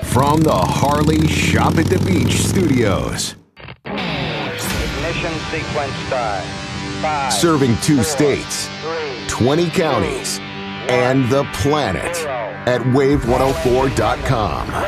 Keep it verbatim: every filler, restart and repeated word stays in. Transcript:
from the Harley Shop at the Beach studios. Ignition sequence start. Five, Serving two four, states, three, twenty counties, and the planet at wave one oh four dot com.